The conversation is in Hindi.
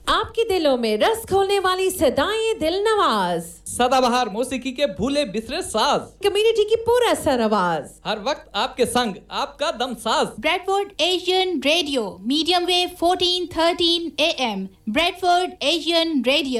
आपके दिलों में रस घोलने वाली सदाएं दिल नवाज, सदाबहार मौसीकी के भूले बिसरे साज, कम्युनिटी की पूरा सर आवाज, हर वक्त आपके संग आपका दम साज। Bradford Asian radio, medium wave 1413 AM, Bradford Asian radio.